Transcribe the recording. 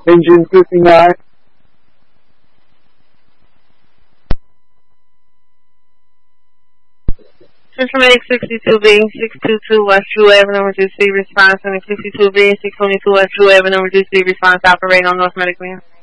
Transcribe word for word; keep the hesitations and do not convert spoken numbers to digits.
Engine fifty-nine. Systematic sixty-two B, six two two West Drew Avenue, reduce C response, and fifty-two B, six twenty-two West Drew Avenue, reduce C response, operate on North Medical.